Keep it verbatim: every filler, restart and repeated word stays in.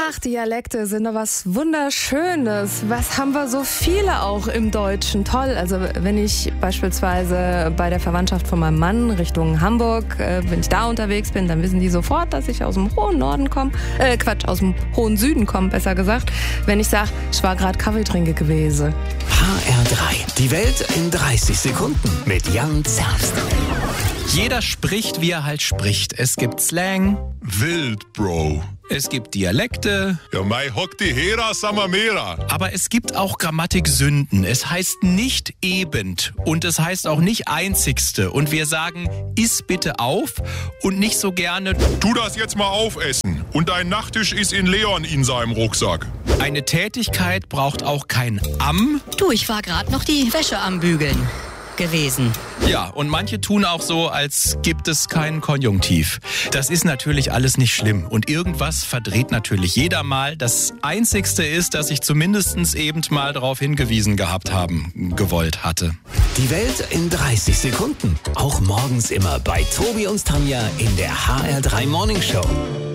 Ach, Dialekte sind doch was Wunderschönes. Was haben wir so viele auch im Deutschen? Toll. Also wenn ich beispielsweise bei der Verwandtschaft von meinem Mann Richtung Hamburg, äh, wenn ich da unterwegs bin, dann wissen die sofort, dass ich aus dem hohen Norden komme. Äh, Quatsch, aus dem hohen Süden komme, besser gesagt. Wenn ich sage, ich war gerade Kaffee trinken gewesen. H R drei. Die Welt in dreißig Sekunden mit Jan Zerbst. Jeder spricht, wie er halt spricht. Es gibt Slang. Wild, Bro. Es gibt Dialekte. Ja, mei hock die Hera Samamera. Aber es gibt auch Grammatiksünden. Es heißt nicht ebend und es heißt auch nicht einzigste. Und wir sagen, iss bitte auf und nicht so gerne, Tu das jetzt mal aufessen. Und dein Nachttisch ist in Leon in seinem Rucksack. eine Tätigkeit braucht auch kein am. Du, ich war gerade noch die Wäsche am Bügeln gewesen. Ja, und manche tun auch so, als gibt es keinen Konjunktiv. Das ist natürlich alles nicht schlimm. Und irgendwas verdreht natürlich jeder mal. Das Einzigste ist, dass ich zumindest eben mal darauf hingewiesen gehabt haben gewollt hatte. Die Welt in dreißig Sekunden. Auch morgens immer bei Tobi und Tanja in der H R drei Morning Show.